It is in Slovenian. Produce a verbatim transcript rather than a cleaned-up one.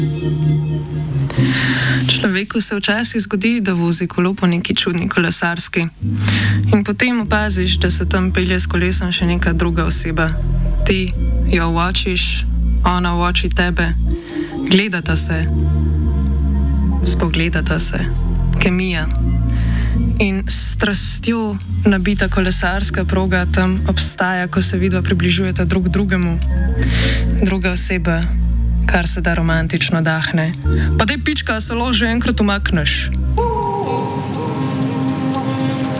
Človeku se včasih zgodi, da vozi kolo po neki čudni kolesarski. In potem opaziš, da se tam pelje s kolesom še neka druga oseba. Ti jo uočiš, ona uoči tebe, gledata se, spogledata se, kemija. In s strastjo nabita kolesarska proga tam obstaja, ko se vidva približujeta drug drugemu. Druga oseba, kar se da romantično dahne. Pa dej pička, se lahko že enkrat umakneš.